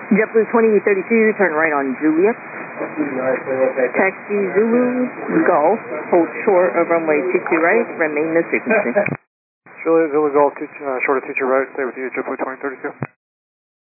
JetBlue 2032, turn right on Juliet. Taxi Zulu Golf, hold short of runway 22 right, remain this frequency. Juliet Zulu Golf, short of 22 right, stay with you, JetBlue 2032.